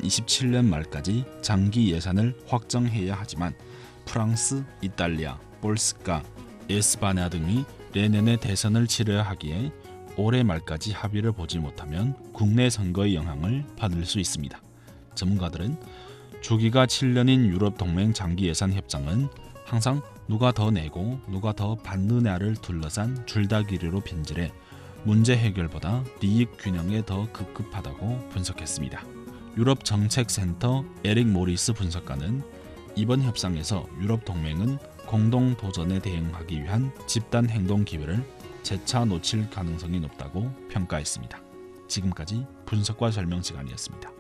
2027년 말까지 장기 예산을 확정해야 하지만 프랑스, 이탈리아, 볼스카, 에스파냐 등이 내년에 대선을 치러야 하기에 올해 말까지 합의를 보지 못하면 국내 선거의 영향을 받을 수 있습니다. 전문가들은 주기가 7년인 유럽 동맹 장기 예산 협상은 항상 누가 더 내고 누가 더 받느냐를 둘러싼 줄다리기로 변질해 문제 해결보다利益 균형에 더 급급하다고 분석했습니다. 유럽 정책센터 에릭 모리스 분석가는 이번 협상에서 유럽 동맹은 공동 도전에 대응하기 위한 집단 행동 기회를 재차 놓칠 가능성이 높다고 평가했습니다. 지금까지 분석과 설명 시간이었습니다.